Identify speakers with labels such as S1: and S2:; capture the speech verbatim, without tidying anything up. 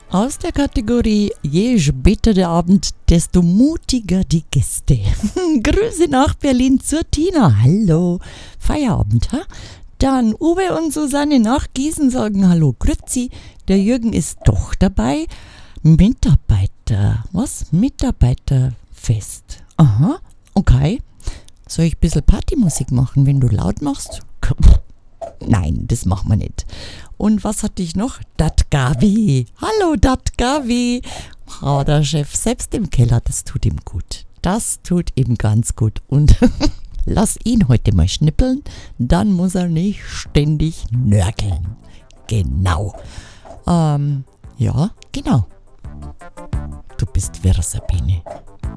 S1: Aus der Kategorie Je später der Abend, desto mutiger die Gäste. Grüße nach Berlin zur Tina. Hallo. Feierabend, ha? Dann Uwe und Susanne nach Gießen sagen Hallo, grüezi. Der Jürgen ist doch dabei. Mitarbeiter. Was? Mitarbeiterfest. Aha, okay. Soll ich ein bisschen Partymusik machen, wenn du laut machst? Nein, das machen wir nicht. Und was hatte ich noch? Dat Gavi. Hallo, Dat Gavi. Oh, der Chef selbst im Keller, das tut ihm gut. Das tut ihm ganz gut. Und lass ihn heute mal schnippeln, dann muss er nicht ständig nörgeln. Genau. Ähm, ja, genau. Du bist wirr, Sabine.